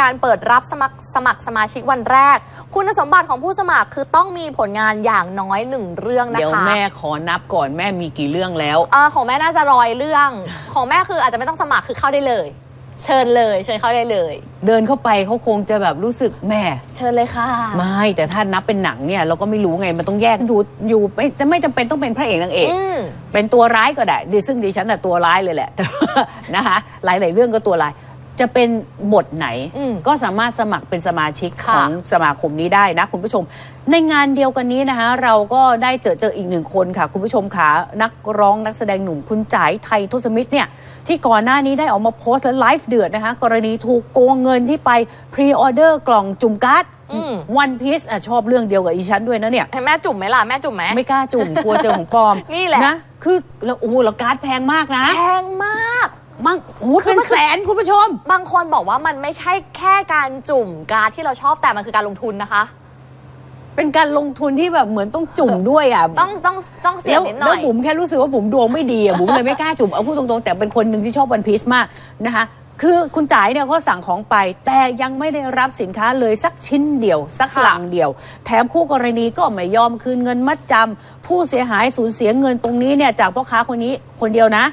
การเปิดรับสมัครสมาชิกวันแรกคุณสมบัติของผู้สมัครคือต้องมีผลงานอย่างน้อย1 เรื่องนะคะเดี๋ยวแม่ขอนับก่อนแม่มีกี่เรื่องแล้วของแม่น่าจะ100 เรื่องของแม่คืออาจจะไม่ต้องสมัครคือเข้าได้เลยเชิญเข้าได้เลยเดินเข้าไปเขาคงจะแบบรู้สึกแม่เชิญเลยค่ะไม่แต่ถ้านับเป็นหนังเนี่ยเราก็ไม่รู้ไงมันต้องแยกดูอยู่ไม่จำเป็นต้องเป็นพระเอกนางเอกเป็นตัวร้ายก็ได้ซึ่งดิฉันน่ะตัวร้ายเลยแหละนะคะหลายๆเรื่องก็ตัวร้ายจะเป็นบทไหนก็สามารถสมัครเป็นสมาชิกของสมาคมนี้ได้นะคุณผู้ชมในงานเดียวกันนี้นะคะเราก็ได้เจออีก1 คนค่ะคุณผู้ชมค่ะนักร้องนักแสดงหนุ่มคุณจ๋ายไทยทศมิตรเนี่ยที่ก่อนหน้านี้ได้ออกมาโพสต์และไลฟ์เดือดนะคะกรณีถูกโกงเงินที่ไปพรีออเดอร์กล่องจุ่มการ์ดวันพีซชอบเรื่องเดียวกับอีฉันด้วยนะเนี่ยให้แม่จุ่มไหมล่ะแม่จุ่มไหมไม่กล้าจุ่มกลัวเจอของปลอมนี่แหละนะคือแล้วโอ้โหแล้วการ์ดแพงมากนะแพงมากเป็นแสนคุณผู้ชมบางคนบอกว่ามันไม่ใช่แค่การจุ่มการ์ดที่เราชอบแต่มันคือการลงทุนนะคะเป็นการลงทุนที่แบบเหมือนต้องจุ่มด้วยอ่ะต้องเสี่ยงนิดหน่อยแล้วบุ๋มแค่รู้สึกว่าบุ๋มดวงไม่ดีอ่ะบุ๋มเลยไม่กล้าจุ่มเอาพูดตรงๆแต่เป็นคนหนึ่งที่ชอบวันพีซมากนะคะคือคุณจ๋ายเนี่ยเขาสั่งของไปแต่ยังไม่ได้รับสินค้าเลยสักชิ้นเดียวสักหลังเดียวแถมคู่กรณีก็ไม่ยอมคืนเงินมัดจำผู้เสียหายสูญเสียเงินตรงนี้เนี่ยจากพ่อค้าคนนี้คนเดียวนะ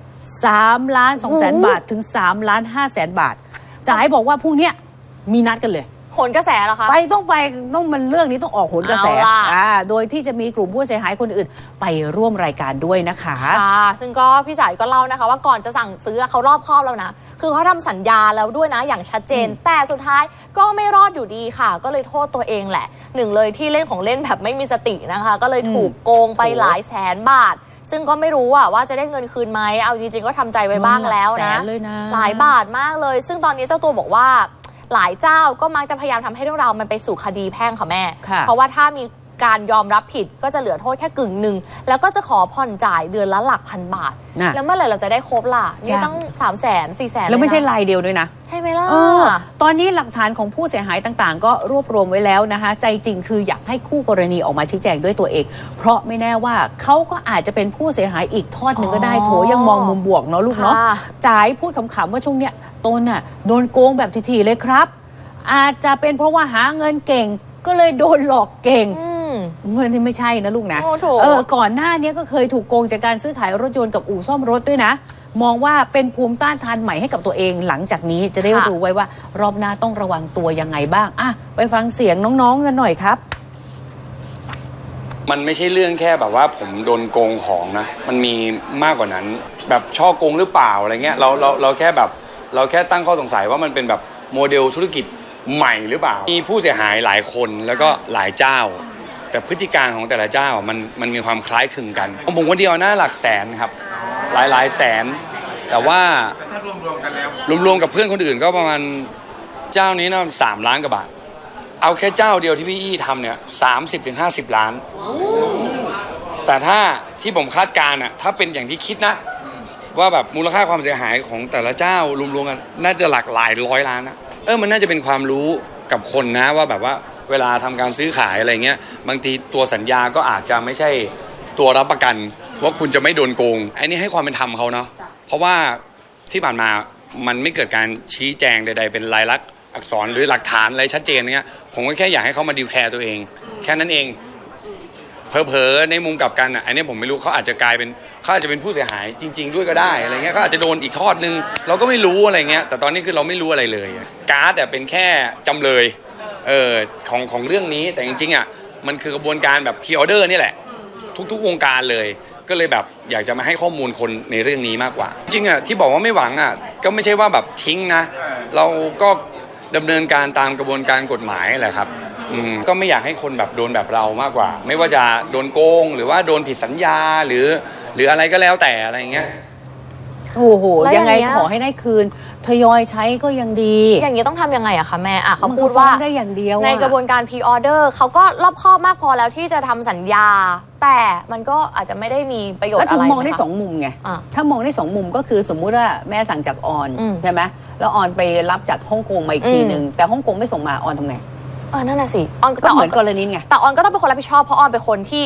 3,200,000 บาทถึง3,500,000 บาทจ๋ายบอกว่าพรุ่งนี้มีนัดกันเลยโหนกระแสเหรอคะต้องมันเรื่องนี้ต้องออกโหนกระแสโดยที่จะมีกลุ่มผู้เสียหายคนอื่นไปร่วมรายการด้วยนะคะซึ่งก็พี่จ๋ายก็เล่านะคะว่าก่อนจะสั่งซื้อเขารอบคอบแล้วนะคือเขาทำสัญญาแล้วด้วยนะอย่างชัดเจนแต่สุดท้ายก็ไม่รอดอยู่ดีค่ะก็เลยโทษตัวเองแหละ1เลยที่เล่นของเล่นแบบไม่มีสตินะคะก็เลยถูกโกงไปหลายแสนบาทซึ่งก็ไม่รู้ว่าจะได้เงินคืนไหมเอาจริงๆก็ทำใจไว้บ้างแล้วนะหลายบาทมากเลยซึ่งตอนนี้เจ้าตัวบอกว่าหลายเจ้าก็มักจะพยายามทำให้เรื่องราวมันไปสู่คดีแพ่งค่ะแม่เพราะว่าถ้ามีการยอมรับผิดก็จะเหลือโทษแค่1/2แล้วก็จะขอผ่อนจ่ายเดือนละหลักพันบาทแล้วเมื่อไหร่เราจะได้ครบล่ะนี่ต้อง300,000 400,000 แล้วไม่ใช่รายเดียวด้วยนะใช่ไหมล่ะตอนนี้หลักฐานของผู้เสียหายต่างๆก็รวบรวมไว้แล้วนะคะใจจริงคืออยากให้คู่กรณีออกมาชี้แจงด้วยตัวเองเพราะไม่แน่ว่าเขาก็อาจจะเป็นผู้เสียหายอีกทอดหนึ่งก็ได้โถยังมองมุมบวกเนาะลูกเนาะจ๋ายพูดขำๆว่าช่วงเนี้ยตนน่ะโดนโกงแบบถี่ๆเลยครับอาจจะเป็นเพราะว่าหาเงินเก่งก็เลยโดนหลอกเก่งเงินนี่ไม่ใช่นะลูกนะก่อนหน้านี้ก็เคยถูกโกงจากการซื้อขายรถยนต์กับอู่ซ่อมรถด้วยนะมองว่าเป็นภูมิต้านทานใหม่ให้กับตัวเองหลังจากนี้จะได้รู้ไว้ว่ารอบหน้าต้องระวังตัวยังไงบ้างไปฟังเสียงน้องๆกันหน่อยครับมันไม่ใช่เรื่องแค่แบบว่าผมโดนโกงของนะมันมีมากกว่านั้นแบบช่อโกงหรือเปล่าอะไรเงี้ยเราแค่แบบเราแค่ตั้งข้อสงสัยว่ามันเป็นแบบโมเดลธุรกิจใหม่หรือเปล่ามีผู้เสียหายหลายคนแล้วก็หลายเจ้าแต่พฤติการของแต่ละเจ้ามันมีความคล้ายคลึงกันผมคนเดียวน่าหลักแสนครับหลายแสนแต่ว่าถ้ารวมๆกันแล้วรวมๆกับเพื่อนคนอื่นก็ประมาณเจ้านี้น่า3 ล้านกว่าบาทเอาแค่เจ้าเดียวที่พี่อี้ทำเนี่ย30-50 ล้านแต่ถ้าที่ผมคาดการณ์ถ้าเป็นอย่างที่คิดนะว่าแบบมูลค่าความเสียหายของแต่ละเจ้ารวมๆกันน่าจะหลากหลาย100 ล้านนะมันน่าจะเป็นความรู้กับคนนะว่าแบบว่าเวลาทำการซื้อขายอะไรเงี้ยบางทีตัวสัญญาก็อาจจะไม่ใช่ตัวรับประกันว่าคุณจะไม่โดนโกงอันนี้ให้ความเป็นธรรมเขาเนาะเพราะว่าที่ผ่านมามันไม่เกิดการชี้แจงใดๆเป็นลายลักษณ์อักษรหรือหลักฐานอะไรชัดเจนเงี้ยผมก็แค่อยากให้เขามาดีลแคร์ตัวเองแค่นั้นเองเผลอๆในมุมกลับกันอันนี้ผมไม่รู้เขาอาจจะกลายเป็นเขาอาจจะเป็นผู้เสียหายจริงๆด้วยก็ได้อะไรเงี้ยเขาอาจจะโดนอีกทอดนึงเราก็ไม่รู้อะไรเงี้ยแต่ตอนนี้คือเราไม่รู้อะไรเลยการ์ดเป็นแค่จำเลยของเรื่องนี้แต่จริงๆมันคือกระบวนการแบบพรีออเดอร์นี่แหละทุกวงการเลยก็เลยแบบอยากจะมาให้ข้อมูลคนในเรื่องนี้มากกว่าจริงที่บอกว่าไม่หวังก็ไม่ใช่ว่าแบบทิ้งนะเราก็ดำเนินการตามกระบวนการกฎหมายแหละครับก็ไม่อยากให้คนแบบโดนแบบเรามากกว่าไม่ว่าจะโดนโกงหรือว่าโดนผิดสัญญาหรืออะไรก็แล้วแต่อะไรเงี้ยโอ้โหยังไงขอให้ได้คืนทยอยใช้ก็ยังดีอย่างนี้ต้องทำยังไงอะคะแม่เขาพูดว่าได้อย่างเดียวในกระบวนการพรีออเดอร์เขาก็รอบคอบมากพอแล้วที่จะทำสัญญาแต่มันก็อาจจะไม่ได้มีประโยชน์อะไรก็ถึงมองได้2 มุมไงถ้ามองได้2 มุมก็คือสมมุติว่าแม่สั่งจากออนใช่ไหมแล้วออนไปรับจากฮ่องกงมาอีกทีนึงแต่ฮ่องกงไม่ส่งมาออนทำไงนั่นน่ะสิออนก็เหมือนกรณีไงแต่ออนก็ต้องเป็นคนรับผิดชอบเพราะออนเป็นคนที่